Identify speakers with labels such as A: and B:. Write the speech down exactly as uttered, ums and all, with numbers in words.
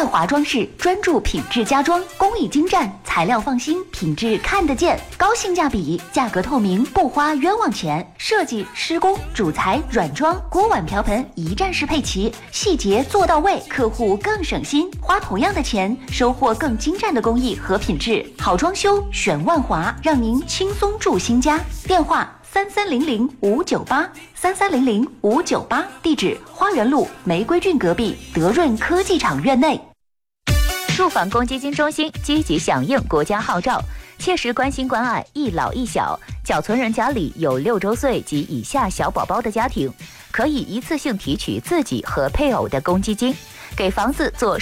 A: 万华装饰专注品质家装，工艺精湛，材料放心，品质看得见，高性价比，价格透明，不花冤枉钱。设计、施工、主材、软装、锅碗瓢盆一站式配齐，细节做到位，客户更省心，花同样的钱，收获更精湛的工艺和品质。好装修选万华，让您轻松住新家。电话三三零零五九八三三零零五九八，地址花园路玫瑰郡隔壁德润科技厂院内。
B: 住房公积金中心积极响应国家号召，切实关心关爱一老一小。缴存人家里有六周岁及以下小宝宝的家庭，可以一次性提取自己和配偶的公积金，给房子做